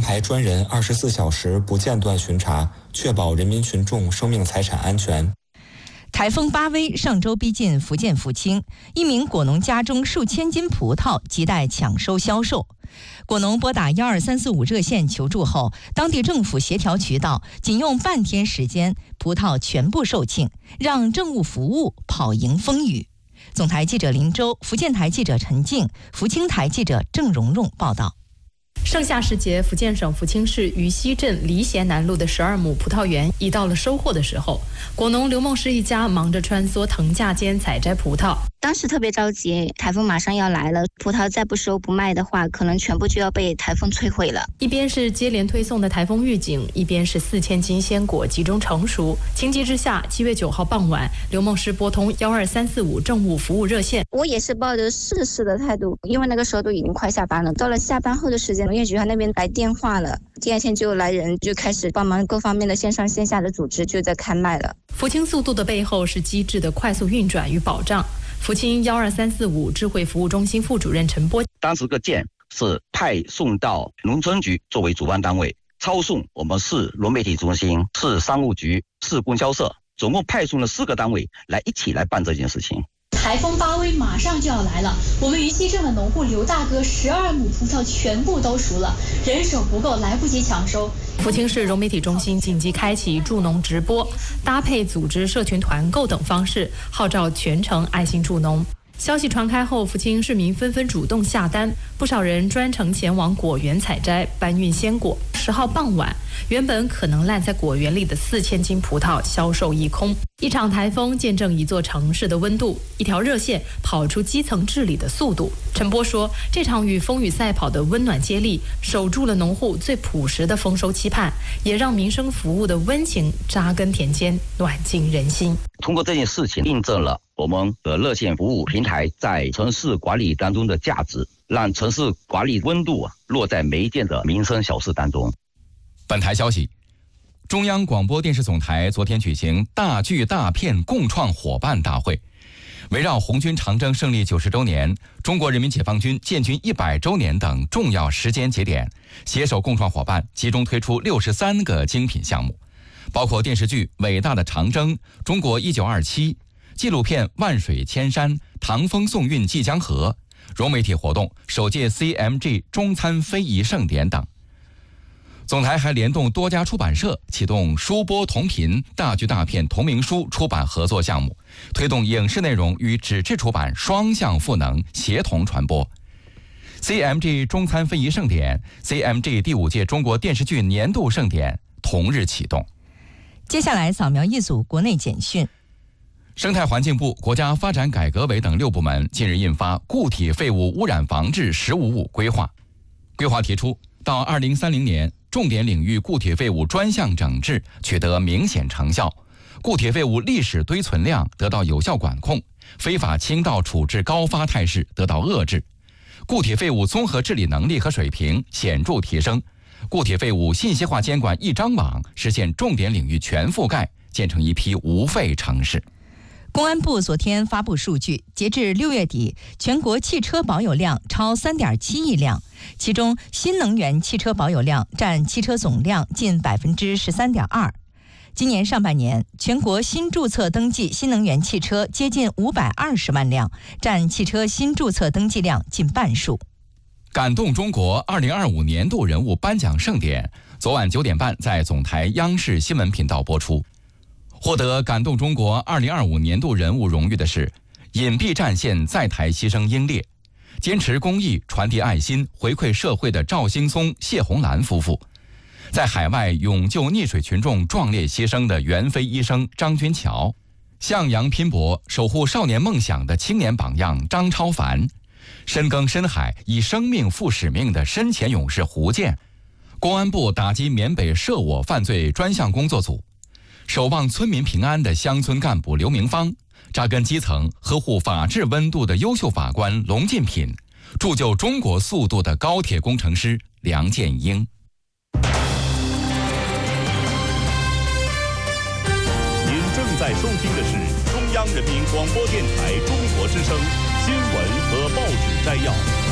排专人24小时不间断巡查，确保人民群众生命财产安全。 台风巴威上周逼近福建福清，一名果农家中数千斤葡萄亟待抢收销售。果农拨打12345热线求助后，当地政府协调渠道，仅用半天时间，葡萄全部售罄，让政务服务跑赢风雨。总台记者林周，福建台记者陈静，福清台记者郑蓉蓉报道。 盛夏时节，福建省福清市渝西镇离贤南路的12亩葡萄园已到了收获的时候。果农刘梦诗一家忙着穿梭藤架间采摘葡萄。 当时特别着急，台风马上要来了，葡萄再不收不卖的话，可能全部就要被台风摧毁了。 一边是接连推送的台风预警，一边是4000斤鲜果集中成熟。情急之下，7月9号傍晚，刘梦诗拨通12345政务服务热线。 我也是抱着试的态度，因为那个时候都已经快下班了。到了下班后的时间，农业局他那边来电话了，第二天就来人，就开始帮忙各方面的线上线下的组织，就在开卖了。 福清速度的背后是机制的快速运转与保障。福清12345智慧服务中心副主任陈波， 当时个件是派送到农村局作为主办单位，抄送我们市融媒体中心、市商务局、市供销社，总共派送了4个单位一起来办这件事情。 台风巴威马上就要来了，我们渝西镇的农户刘大哥12亩葡萄全部都熟了，人手不够，来不及抢收。 福清市融媒体中心紧急开启助农直播，搭配组织社群团购等方式，号召全城爱心助农。消息传开后，福清市民纷纷主动下单，不少人专程前往果园采摘，搬运鲜果。10号傍晚，原本可能烂在果园里的4000斤葡萄销售一空。一场台风见证一座城市的温度，一条热线跑出基层治理的速度。陈波说，这场与风雨赛跑的温暖接力，守住了农户最朴实的丰收期盼，也让民生服务的温情扎根田间，暖进人心。 通过这件事情，印证了我们的热线服务平台在城市管理当中的价值，让城市管理温度落在每一件的民生小事当中。 本台消息，中央广播电视总台昨天举行大剧大片共创伙伴大会，围绕红军长征胜利90周年、中国人民解放军建军100周年等重要时间节点，携手共创伙伴集中推出63个精品项目，包括电视剧《伟大的长征》、中国1927、纪录片《万水千山》、唐风宋韵济江河、融媒体活动首届 CMG 中餐非遗盛典等。总台还联动多家出版社，启动书播同频大剧大片同名书出版合作项目，推动影视内容与纸质出版双向赋能，协同传播。CMG 中餐非遗盛典、CMG 第5届中国电视剧年度盛典同日启动。 接下来扫描一组国内简讯。 生态环境部、国家发展改革委等6部门近日印发《固体废物污染防治“十五五”规划》。规划提出，到2030年，重点领域固体废物专项整治取得明显成效，固体废物历史堆存量得到有效管控，非法倾倒处置高发态势得到遏制，固体废物综合治理能力和水平显著提升，固体废物信息化监管一张网实现重点领域全覆盖，建成一批无废城市。 公安部昨天发布数据，截至6月底，全国汽车保有量超3.7亿辆，其中新能源汽车保有量占汽车总量近13.2%。今年上半年，全国新注册登记新能源汽车接近520万辆，占汽车新注册登记量近半数。 感动中国2025年度人物颁奖盛典，昨晚9点半在总台央视新闻频道播出。获得感动中国2025年度人物荣誉的是隐蔽战线在台牺牲英烈，坚持公益、传递爱心、回馈社会的赵兴松、谢红兰夫妇，在海外勇救溺水群众壮烈牺牲的袁飞医生张军桥，向阳拼搏、守护少年梦想的青年榜样张超凡，深耕深海、以生命负使命的深潜勇士胡健，公安部打击缅北涉我犯罪专项工作组，守望村民平安的乡村干部刘明芳，扎根基层、呵护法治温度的优秀法官龙进品，铸就中国速度的高铁工程师梁建英。 您正在收听的是中央人民广播电台中国之声新闻和报纸摘要。